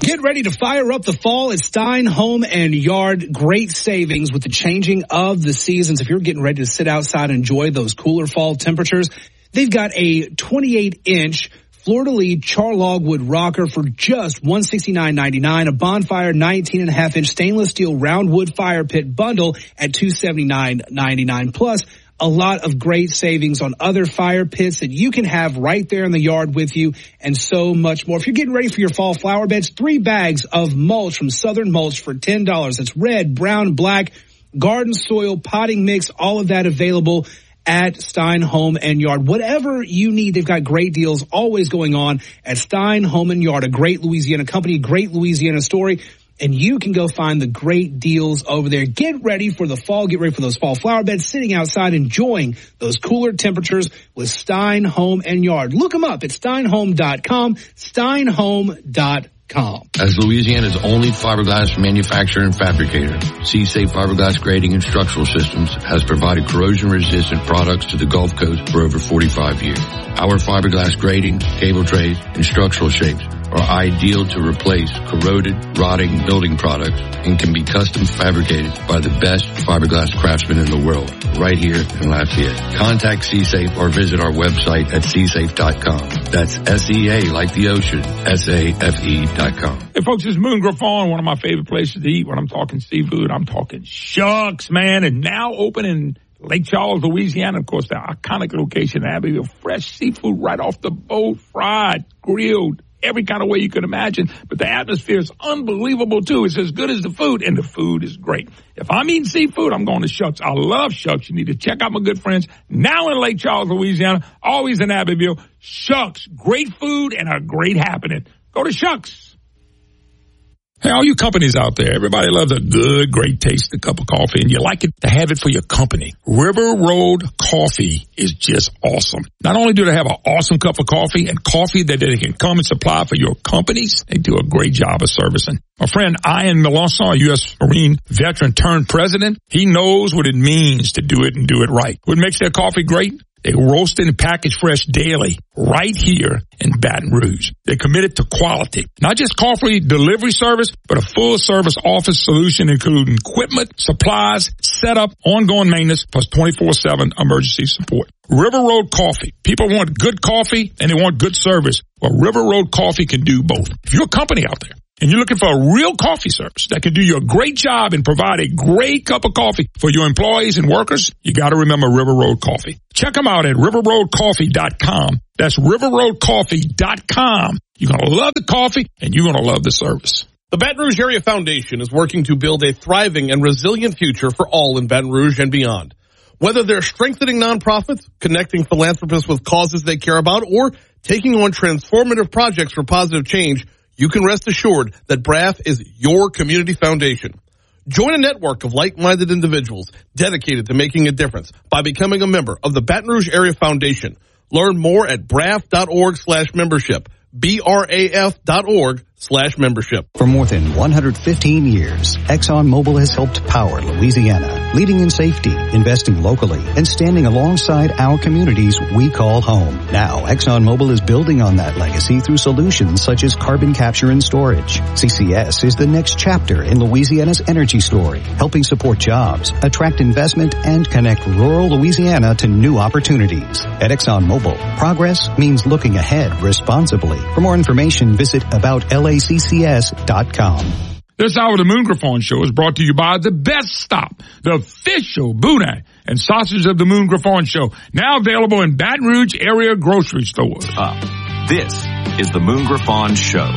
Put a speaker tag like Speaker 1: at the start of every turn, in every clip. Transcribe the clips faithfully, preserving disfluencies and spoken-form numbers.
Speaker 1: Get ready to fire up the fall at Stein Home and Yard. Great savings with the changing of the seasons. If you're getting ready to sit outside and enjoy those cooler fall temperatures, they've got a twenty-eight inch Fleur-de-Lis char logwood rocker for just one hundred sixty-nine ninety-nine. A Bonfire nineteen and a half inch stainless steel round wood fire pit bundle at two hundred seventy-nine ninety-nine. Plus, a lot of great savings on other fire pits that you can have right there in the yard with you, and so much more. If you're getting ready for your fall flower beds, three bags of mulch from Southern Mulch for ten dollars. That's red, brown, black, garden soil, potting mix, all of that available at Stein Home and Yard. Whatever you need, they've got great deals always going on at Stein Home and Yard, a great Louisiana company, great Louisiana story. And you can go find the great deals over there. Get ready for the fall. Get ready for those fall flower beds, sitting outside, enjoying those cooler temperatures with Stein Home and Yard. Look them up at stein home dot com, stein home dot com.
Speaker 2: As Louisiana's only fiberglass manufacturer and fabricator, C-Safe Fiberglass Grading and Structural Systems has provided corrosion-resistant products to the Gulf Coast for over forty-five years. Our fiberglass grading, cable trays, and structural shapes are ideal to replace corroded, rotting building products and can be custom fabricated by the best fiberglass craftsmen in the world, right here in Lafayette. Contact C-Safe or visit our website at c safe dot com. That's S E A like the ocean, S A F E dot com.
Speaker 3: Hey, folks, it's Moon Griffon, one of my favorite places to eat. When I'm talking seafood, I'm talking Shucks, man, and now open in Lake Charles, Louisiana. Of course, the iconic location in Abbeville. Fresh seafood right off the boat, fried, grilled, every kind of way you can imagine. But the atmosphere is unbelievable, too. It's as good as the food, and the food is great. If I'm eating seafood, I'm going to Shucks. I love Shucks. You need to check out my good friends now in Lake Charles, Louisiana, always in Abbeville. Shucks, great food and a great happening. Go to Shucks. Hey, all you companies out there, everybody loves a good, great tasting cup of coffee, and you like it to have it for your company. River Road Coffee is just awesome. Not only do they have an awesome cup of coffee and coffee that they can come and supply for your companies, they do a great job of servicing. My friend Ian Melanson, a U S Marine veteran turned president, he knows what it means to do it and do it right. What makes their coffee great? They roast it and package fresh daily right here in Baton Rouge. They're committed to quality. Not just coffee delivery service, but a full-service office solution including equipment, supplies, setup, ongoing maintenance, plus twenty-four seven emergency support. River Road Coffee. People want good coffee and they want good service. Well, River Road Coffee can do both. If you're a company out there and you're looking for a real coffee service that can do you a great job and provide a great cup of coffee for your employees and workers, you got to remember River Road Coffee. Check them out at river road coffee dot com. That's river road coffee dot com. You're going to love the coffee and you're going to love the service.
Speaker 4: The Baton Rouge Area Foundation is working to build a thriving and resilient future for all in Baton Rouge and beyond. Whether they're strengthening nonprofits, connecting philanthropists with causes they care about, or taking on transformative projects for positive change, you can rest assured that B R A F is your community foundation. Join a network of like-minded individuals dedicated to making a difference by becoming a member of the Baton Rouge Area Foundation. Learn more at braf.org slash membership. B R A F dot org slash membership.
Speaker 5: For more than one hundred fifteen years, ExxonMobil has helped power Louisiana, leading in safety, investing locally, and standing alongside our communities we call home. Now, ExxonMobil is building on that legacy through solutions such as carbon capture and storage. C C S is the next chapter in Louisiana's energy story, helping support jobs, attract investment, and connect rural Louisiana to new opportunities. At ExxonMobil, progress means looking ahead responsibly. For more information, visit about L A C C S dot com.
Speaker 3: This hour of the Moon Griffon Show is brought to you by The Best Stop, the official boudin and sausage of the Moon Griffon Show, now available in Baton Rouge area grocery stores.
Speaker 6: Uh, this is the Moon Griffon Show.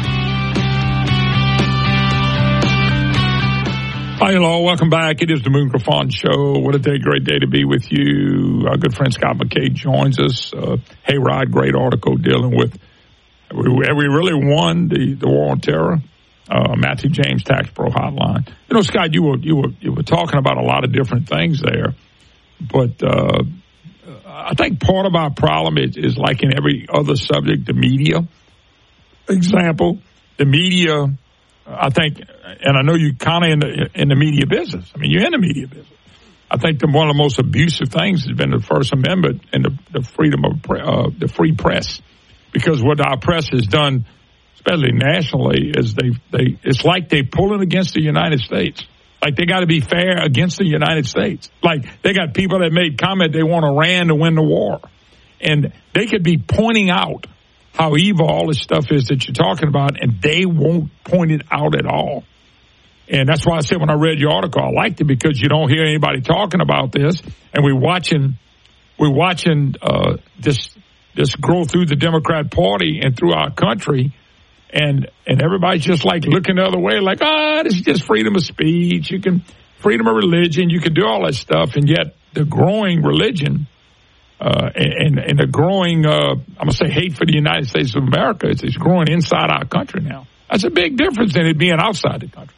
Speaker 3: Hi, hello, welcome back. It is the Moon Griffon Show. What a day, great day to be with you. Our good friend Scott McKay joins us. Uh, hey, Rod, great article dealing with have we, have we really won the, the war on terror? Uh, Matthew James Tax Pro Hotline. You know, Scott, you were you were you were talking about a lot of different things there, but uh, I think part of our problem is, is like in every other subject, the media. Example, the media. I think, and I know you're kind of in the in the media business. I mean, you're in the media business. I think the, one of the most abusive things has been the First Amendment and the, the freedom of uh, the free press. Because what our press has done especially nationally, is they they it's like they pulling against the United States. Like they got to be fair against the United States. Like they got people that made comment they want Iran to win the war, and they could be pointing out how evil all this stuff is that you're talking about, and they won't point it out at all. And that's why I said when I read your article, I liked it because you don't hear anybody talking about this, and we're watching, we're watching uh, this this grow through the Democrat Party and through our country, and and everybody's just like looking the other way, like ah, this is just freedom of speech, you can freedom of religion, you can do all that stuff, and yet the growing religion uh, and and the growing, uh, I'm gonna say hate for the United States of America, it's, it's growing inside our country now. That's a big difference than it being outside the country.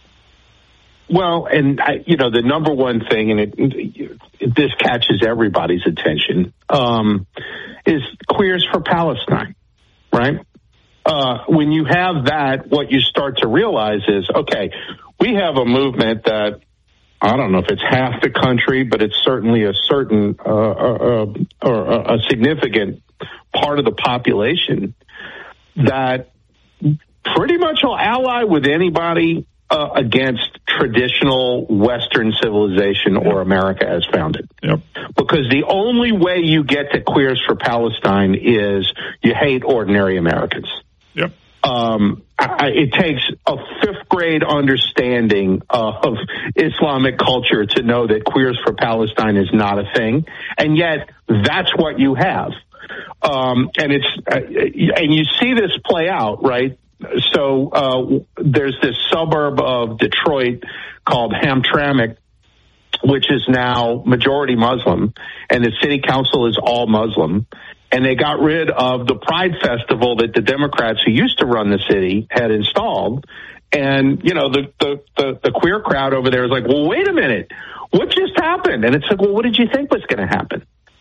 Speaker 7: Well, and, I, you know, the number one thing, and it, it, this catches everybody's attention, um, is Queers for Palestine, right? Uh, when you have that, what you start to realize is, okay, we have a movement that, I don't know if it's half the country, but it's certainly a certain, uh, uh, or a significant part of the population that pretty much will ally with anybody Uh, against traditional Western civilization or America as founded.
Speaker 3: Yep.
Speaker 7: Because the only way you get to Queers for Palestine is you hate ordinary Americans.
Speaker 3: Yep.
Speaker 7: Um, I, it takes a fifth grade understanding of Islamic culture to know that Queers for Palestine is not a thing, and yet that's what you have. Um, and it's uh, and you see this play out, right? So uh, there's this suburb of Detroit called Hamtramck, which is now majority Muslim, and the city council is all Muslim. And they got rid of the Pride Festival that the Democrats who used to run the city had installed. And, you know, the, the, the, the queer crowd over there is like, well, wait a minute, what just happened? And it's like, well, what did you think was going to happen?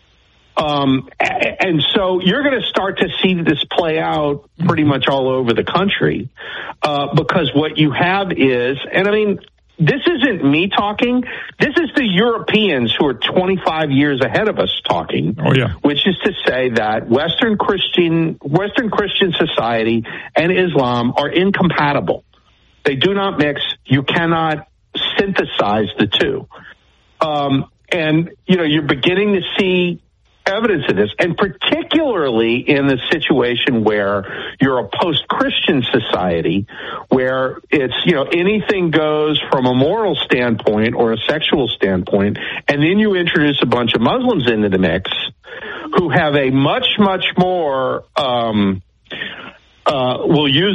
Speaker 7: Um, and so you're going to start to see this play out pretty much all over the country, uh, because what you have is, and I mean, this isn't me talking. This is the Europeans who are twenty-five years ahead of us talking.
Speaker 3: Oh, yeah.
Speaker 7: Which is to say that Western Christian, Western Christian society and Islam are incompatible. They do not mix. You cannot synthesize the two. Um, and, you know, you're beginning to see evidence of this, and particularly in the situation where you're a post-Christian society, where it's, you know, anything goes from a moral standpoint or a sexual standpoint, and then you introduce a bunch of Muslims into the mix who have a much, much more, um, uh, will use